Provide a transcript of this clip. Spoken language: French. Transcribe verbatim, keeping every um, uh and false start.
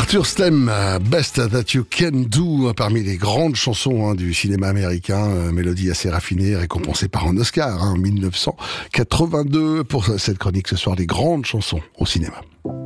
Arthur Stem, Best That You Can Do, parmi les grandes chansons hein, du cinéma américain, euh, mélodie assez raffinée, récompensée par un Oscar hein, en mille neuf cent quatre-vingt-deux pour cette chronique ce soir, les grandes chansons au cinéma.